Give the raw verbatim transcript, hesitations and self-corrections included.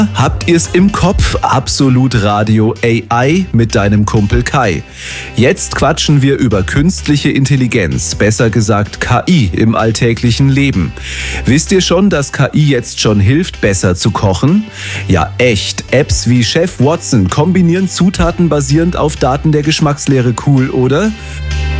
Habt ihr's im Kopf? Absolut Radio A I mit deinem Kumpel Kai. Jetzt quatschen wir über künstliche Intelligenz, besser gesagt K I im alltäglichen Leben. Wisst ihr schon, dass K I jetzt schon hilft, besser zu kochen? Ja, echt. Apps wie Chef Watson kombinieren Zutaten basierend auf Daten der Geschmackslehre. Cool, oder?